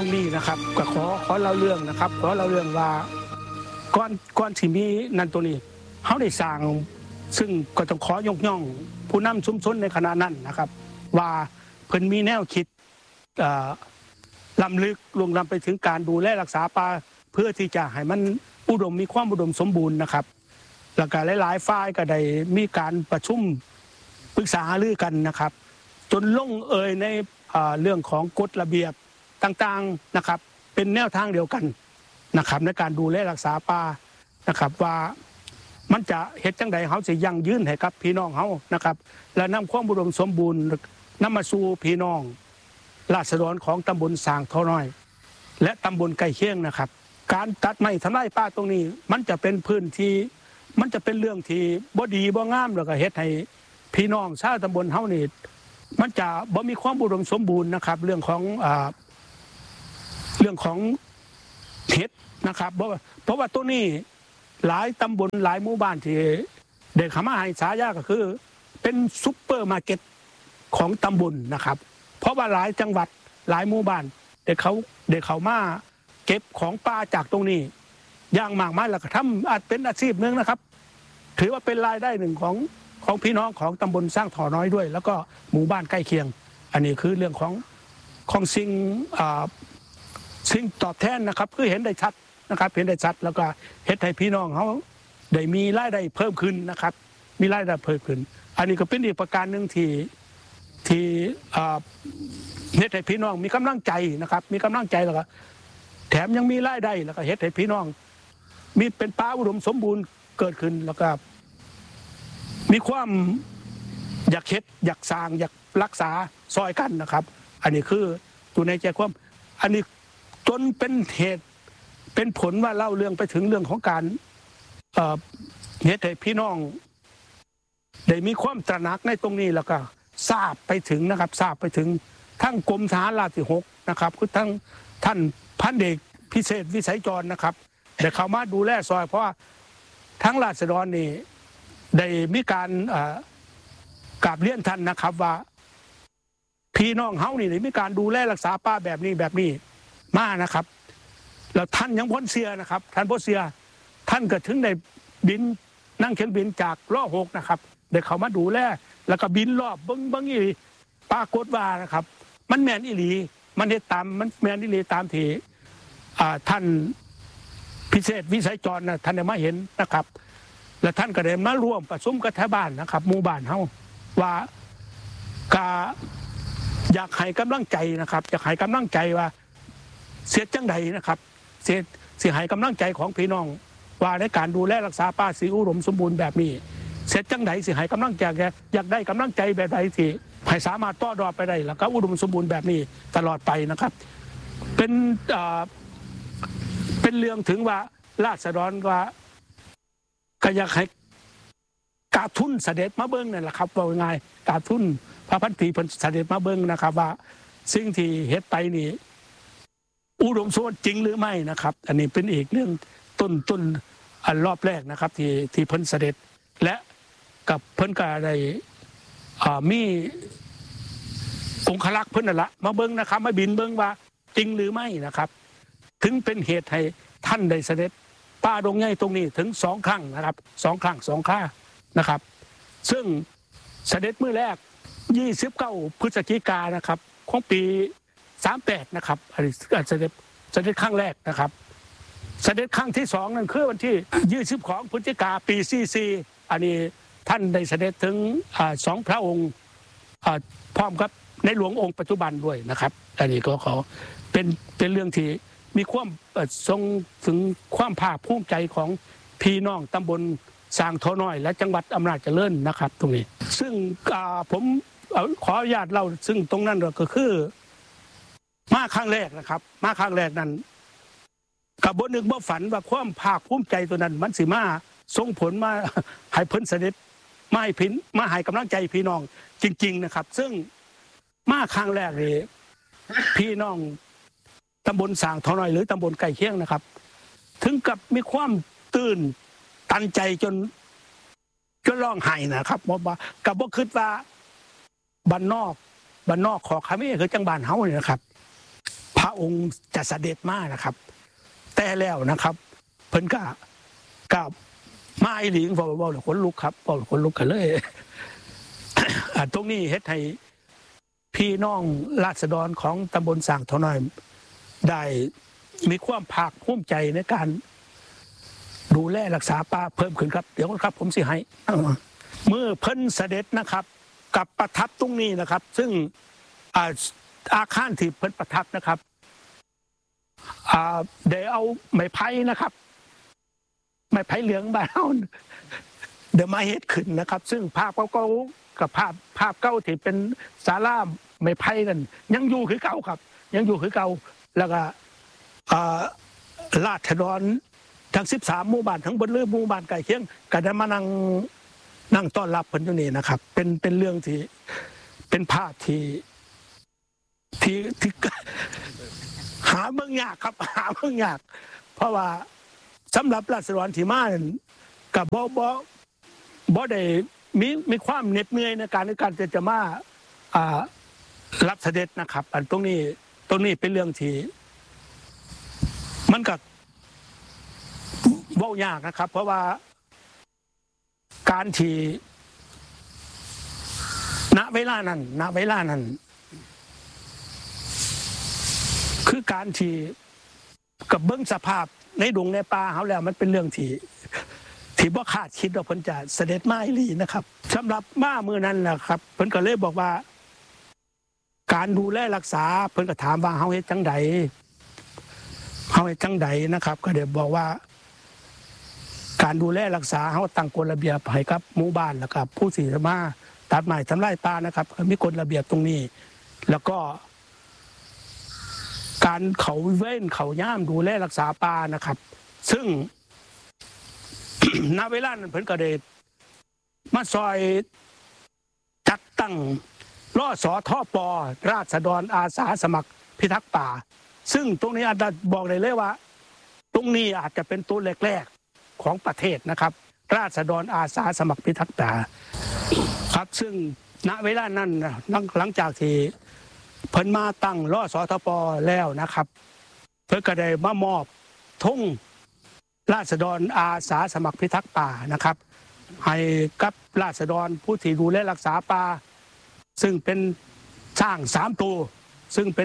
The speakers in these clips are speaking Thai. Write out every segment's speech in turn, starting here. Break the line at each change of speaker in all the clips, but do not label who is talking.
รงนี้นะครับก็ขอเล่าเรื่องนะครับขอเล่าเรื่องว่าก่อนที่มีนั่นตัวนี้เขาได้สร้างซึ่งก็ต้องขอยกย่องผู้นำชุมชนในขณะนั้นนะครับว่าเพิ่นมีแนวคิดล้ำลึกลงล้ำไปถึงการดูแลรักษาป่าเพื่อที่จะให้มันมีความอุดมสมบูรณ์นะครับแล้วก็หลายๆฝ่ายก็ได้มีการประชุมปรึกษาหารือกันนะครับจนลงเอยในเรื่องของกฎระเบียบต่างๆนะครับเป็นแนวทางเดียวกันนะครับในการดูแลรักษาป่านะครับว่ามันจะเฮ็ดจังใดเขาสิยั่งยืนให้กับพี่น้องเขานะครับและนำความอุดมสมบูรณ์นำมาสู่พี่น้องราษฎรของตำบลสางทอน้อยและตำบลใกล้เคียงนะครับการตัดไม้ทำลายป่าตรงนี้มันจะเป็นพื้นที่มันจะเป็นเรื่องที่บ่ดีบ่งามแล้วก็เฮ็ดให้พี่น้องชาวตำบลเฮานี่มันจะบ่มีความอุดมสมบูรณ์นะครับเรื่องของเฮ็ดนะครับเพราะว่าตัวนี้หลายตำบลหลายหมู่บ้านที่เด็กเขามาให้ฉายาก็คือเป็นซุปเปอร์มาร์เก็ตของตำบลนะครับเพราะว่าหลายจังหวัดหลายหมู่บ้านเด็กเขามาเก็บของป่าจากตรงนี้อย่างมากมายแล้วก็ทำอาจเป็นอาชีพหนึ่งนะครับถือว่าเป็นรายได้หนึ่งของพี่น้องของตำบลสร้างถ่อน้อยด้วยแล้วก็หมู่บ้านใกล้เคียงอันนี้คือเรื่องของสิ่งตอบแทนนะครับคือเห็นได้ชัดนะครับเห็นได้ชัดแล้วก็เฮ็ดให้พี่น้องเขาได้มีรายได้เพิ่มขึ้นนะครับมีรายได้เพิ่มขึ้นอันนี้ก็เป็นอีกประการหนึ่งที่เฮ็ดให้พี่น้องมีกำลังใจนะครับมีกำลังใจแล้วก็แถมยังมีรายได้แล้วก็เฮ็ดให้พี่น้องมีเป็นป่าอุดมสมบูรณ์เกิดขึ้นแล้วก็มีความอยากเฮ็ดอยากสร้างอยากรักษาซอยกันนะครับอันนี้คืออยู่ในใจความอันนี้จนเป็นเหตุเป็นผลว่าเล่าเรื่องไปถึงเรื่องของการเฮ็ดให้พี่น้องได้มีความตระหนักในตรงนี้แล้วก็ทราบไปถึงนะครับทราบไปถึงทั้งกรมทหารราบที่6นะครับคือทั้งท่านพันเอกพิเศษวิสัยจรนะครับได้เข้ามาดูแลซอยเพราะว่าทั้งราษฎรนี่ได้มีการกราบเรียนท่านนะครับว่าพี่น้องเฮานี่ได้มีการดูแลรักษาป่าแบบนี้มานะครับแล้วท่านยังพ้นเสียนะครับท่านพ้นเสียท่านก็ถึงได้บินนั่งเครื่องบินจากล่อ6นะครับได้เข้ามาดูแลแล้วก็บินรอบเบิ้งอีหลีปรากฏว่านะครับมันแม่นอีหลีมันเฮ็ดตามมันแม่นอีหลีตามที่ท่านพิเศษวิสัยจรนะท่านได้มาเห็นนะครับและท่านก็ได้มาร่วมประชุมกับชาวบ้านนะครับหมู่บ้านเฮาว่าก็อยากให้กำลังใจนะครับอยากให้กำลังใจว่าเสียจังใดนะครับเสียให้กำลังใจของพี่น้องว่าในการดูแลรักษาป่าสีอุดมสมบูรณ์แบบนี้เสร็จจังใดสิให้กำลังใจอยากได้กำลังใจแบบใดที่ให้สามารถต่อดอไปได้แล้วก็อุดมสมบูรณ์แบบนี้ตลอดไปนะครับเป็นเรื่องถึงว่าราษฎรว่าก็อยากให้กาทุนเสด็จมาเบิ้งนั่นแหละครับว่าไงกาทุนพระพันปีเสด็จมาเบิ้งนะครับว่าสิ่งที่เฮ็ดไปนี่อุดมสมบูรณ์จริงหรือไม่นะครับอันนี้เป็นอีกเรื่องต้นอันรอบแรกนะครับที่เพิ่นเสด็จและกับเพิ่นก็ได้มีองครักษ์เพิ่นนั่นละมาเบิ้งนะครับมาบินเบิ้งว่าจริงหรือไม่นะครับถึงเป็นเหตุให้ท่านได้เสด็จป่าดงใหญ่ตรงนี้ถึง2 ครั้งนะครับ2 ครั้ง2 ครานะครับซึ่งเสด็จมื้อแรก29 พฤศจิกายนนะครับของปี38นะครับอันนี้เสด็จครั้งแรกนะครับเสด็จครั้งที่2นั่นคือวันที่22 พฤศจิกายนปี44อันนี้ท่านได้เสด็จถึง2 พระองค์พร้อมกับในหลวงองค์ปัจจุบันด้วยนะครับอันนี้ก็ขอเป็นเรื่องที่มีความทรงถึงความภาคภูมิใจของพี่น้องตำบลสางทอน้อยและจังหวัดอำนาจเจริญนะครับตรงนี้ซึ่งผมขออนุญาตเล่าซึ่งตรงนั้นก็คือมาครั้งแรกนะครับมาครั้งแรกนั้นกับบ่นึกบ่ฝันว่าความภาคภูมิใจตัวนั้นมันสิมาส่งผลมาให้เพิ่นเสด็จมาให้กำลังใจพี่น้องจริงๆนะครับซึ่งมาครั้งแรกนี่พี่น้องตำบลสางทอน้อยหรือตำบลใกล้เคียงนะครับถึงกับมีความตื่นตันใจจนร้องไห้นะครับว่ากับบ่คิดว่าบ้านนอกขอคำนี้คือจังบ้านเฮานี่นะครับภพระองค์จะเสด็จมานะครับแต่แล้วนะครับเพิ่นก็มาอีหลีบอกว่าขนลุกครับบอกขนลุกกันเลยตรงนี้เฮ็ดให้พี่น้องราษฎรของตำบลสร้างทอน้อยได้มีความภาคภูมิใจในการดูแลรักษาป่าเพิ่มขึ้นครับเดี๋ยวครับผมสิให้เมื่อเพิ่นเสด็จนะครับกับประทับตรงนี้นะครับ ซึ่งอาคารที่เพิ่นประทับนะครับได้เอาไม้ไผ่นะครับไม้ไผ่เหลืองบ้านเดี๋ยวมาเฮ็ดขึ้นนะครับ ซึ่งภาพเก่าๆกับภาพเก่าที่เป็นศาลาไม้ไผ่นั่นยังอยู่คือเก่าครับยังอยู่คือเก่าแล้วก็ราษฎรทั้ง13หมู่บ้านทั้งบนเรือหมู่บ้านใกล้เคียงก็ได้มานั่งต้อนรับเพิ่นอยู่นี่นะครับเป็นเรื่องที่เป็นภาพที่หาเบิ่งยากครับหาเบิ่งยากเพราะว่าสำหรับราษฎรที่มากับบ่ได้มีความเหน็ดเหนื่อยในการจะมารับเสด็จนะครับอันตรงนี้เป็นเรื่องที่มันก็เว้ายากนะครับเพราะว่าการที่ณเวลานั้นคือการที่กับเบิ้งสภาพในดงในป่าเขาแล้วมันเป็นเรื่องที่บ่คาดคิดว่าเพิ่นจะเสด็จมาอีหลีนะครับสำหรับมามื้อนั้นนะครับเพิ่นก็เลยบอกว่าการดูแลรักษาเพิ่นก็ถามว่าเฮาเฮ็ดจังใดนะครับก็ได้บอกว่าการดูแลรักษาเฮาตั้งกฎระเบียบให้กับหมู่บ้านแล้วก็ผู้ที่มาตัดไม้ทำลายป่านะครับมีกฎระเบียบตรงนี้แล้วก็การเขาเว้นเขาย่ามดูแลรักษาป่านะครับซึ่ง ณเวลานั้นเพิ่นก็ได้มาซอยจัดตั้งรสทป.ราษฎรอาสาสมัครพิทักษ์ป่าซึ่งตรงนี้อาจจะบอกได้เลยว่าตรงนี้อาจจะเป็นตัวแรกๆของประเทศนะครับราษฎรอาสาสมัครพิทักษ์ป่าครับซึ่งณเวลานั้นหลังจากที่เพิ่นมาตั้งรสทป.แล้วนะครับเพิ่นก็ได้มามอบธงราษฎรอาสาสมัครพิทักษ์ป่านะครับให้กับราษฎรผู้ที่ดูแลรักษาป่าซึ่งเป็นช้าง3ตัวซึ่งเป็น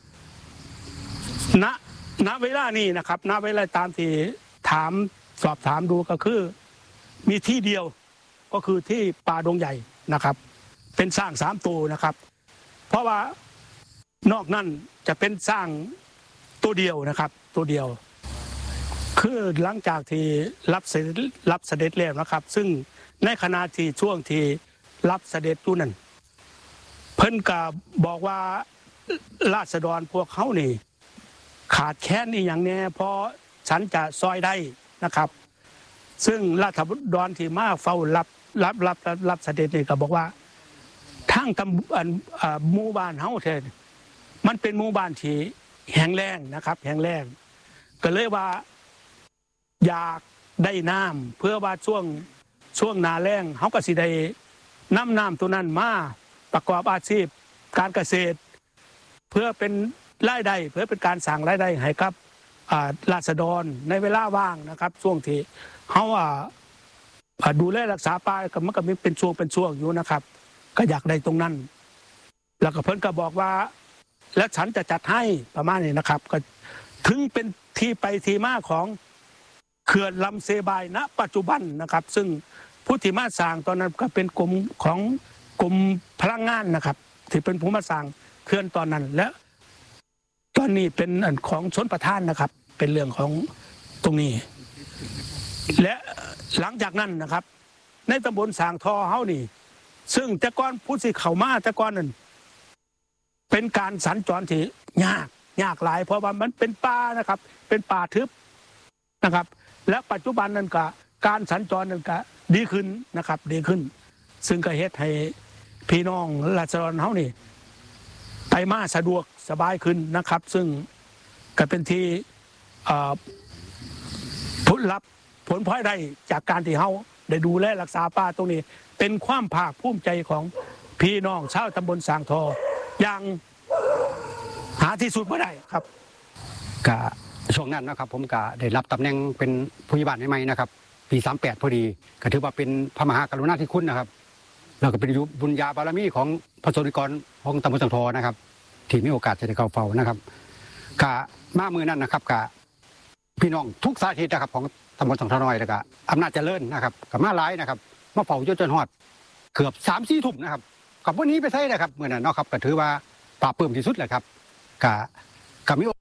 ณเวลานี้นะครับณเวลาตามที่สอบถามดูก็คือมีที่เดียวก็คือที่ป่าดงใหญ่นะครับเป็นช้าง3ตัวนะครับเพราะว่านอกนั้นจะเป็นช้างตัวเดียวนะครับตัวเดียวคือหลังจากที่รับเสด็จแล้วนะครับซึ่งในขณะที่ช่วงที่รับเสด็จอยู่นั้นเพิ่นก็บอกว่าราษฎรพวกเขานี่ขาดแคลนอีหยังแน่เพราะฉันจะซอยได้นะครับซึ่งราษฎรที่มาเฝ้ารับเสด็จนี่ก็บอกว่าทางหมู่บ้านเฮาแท้มันเป็นหมู่บ้านที่แห้งแล้งนะครับแห้งแล้งก็เลยว่าอยากได้น้ำเพื่อว่าช่วงหน้าแล้งเฮาก็สิได้น้ำตัวนั้นมาประกอบอาชีพการเกษตรเพื่อเป็นรายได้เพื่อเป็นการสร้างรายได้ให้กับราษฎรในเวลาว่างนะครับช่วงที่เฮาดูแลรักษาป่าก็มันก็มีเป็นช่วงอยู่นะครับก็อยากได้ตรงนั้นแล้วก็เพิ่นก็บอกว่าและฉันจะจัดให้ประมาณนี้นะครับก็ถึงเป็นที่ไปที่มาของเขื่อนลำเซบายณปัจจุบันนะครับซึ่งผู้ที่มาสร้างตอนนั้นก็เป็นกรมพลังงานนะครับที่เป็นผู้มาสร้างเขื่อนตอนนั้นและตอนนี้เป็นอันของชนประทานนะครับเป็นเรื่องของตรงนี้และหลังจากนั้นนะครับในตำบลสร้างทอเฮานี่ซึ่งแต่ก่อนผู้ที่เข้ามาแต่ก่อนนั้นเป็นการสัญจรที่ยากหลายเพราะว่ามันเป็นป่านะครับเป็นป่าทึบนะครับและปัจจุบันนั้นก็การสัญจรนั้นก็ดีขึ้นนะครับดีขึ้นซึ่งก็เฮ็ดให้พี่น้องราษฎรเฮานี่ไปมาสะดวกสบายขึ้นนะครับซึ่งก็เป็นที่ผลพลอยได้จากการที่เฮาได้ดูแลรักษาป่าตรงนี้เป็นความภาคภูมิใจของพี่น้องชาวตำบลสร้างทออย่างหาาที่สุดไม่ได้ครับ
กะช่วงนั้นนะครับผมก็ได้รับตำแหน่งเป็นผู้ใหญ่บ้านใหม่ๆนะครับปี38พอดีก็ถือว่าเป็นพระมหากรุณาธิคุณนะครับแล้วก็เป็นบุญญาบารมีของพระสงฆ์นิกรของตำบลสังทอนะครับที่มีโอกาสจะได้เข้าเฝ้านะครับกะมามือนั้นนะครับกะพี่น้องทุกสาขานะครับของตำบลสังทอน้อยแล้วก็อำนาจเจริญนะครับกับมาหลายนะครับมาเฝ้าจนฮอดเกือบ3-4 ทุ่มนะครับกับวันนี้ไปใช่นะครับเมื่อนั้นเนาะครับก็ถือว่าปราบปลื้มที่สุดแหละครับกะมี